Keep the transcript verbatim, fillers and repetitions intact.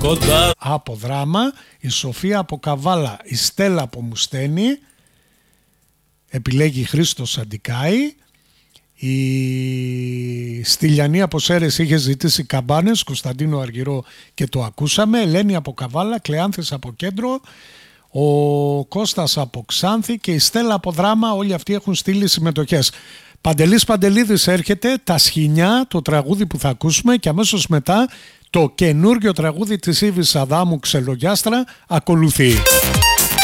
κοντά. Από Δράμα, η Σοφία από Καβάλα, η Στέλλα από Μουστένη, επιλέγει Χρήστος Αντικάη. Η Στυλιανή από Σέρες είχε ζητήσει Καμπάνες, Κωνσταντίνο Αργυρό και το ακούσαμε. Ελένη από Καβάλα, Κλεάνθης από Κέντρο, ο Κώστας από Ξάνθη και η Στέλλα από Δράμα. Όλοι αυτοί έχουν στείλει συμμετοχές. Παντελής Παντελίδης έρχεται, τα Σχοινιά, το τραγούδι που θα ακούσουμε, και αμέσως μετά το καινούργιο τραγούδι της Ήβης Αδάμου, Ξελογιάστρα, ακολουθεί.